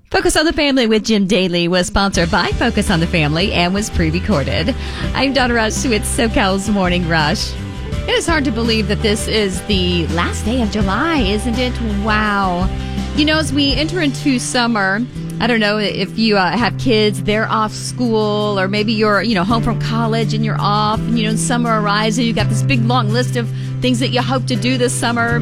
Focus on the Family with Jim Daly was sponsored by Focus on the Family and was pre-recorded. I'm Donna Rush with SoCal's Morning Rush. It is hard to believe that this is the last day of July, isn't it? Wow. You know, as we enter into summer, I don't know if you have kids, they're off school, or maybe you're, home from college and you're off, and, summer arrives and you've got this big long list of things that you hope to do this summer.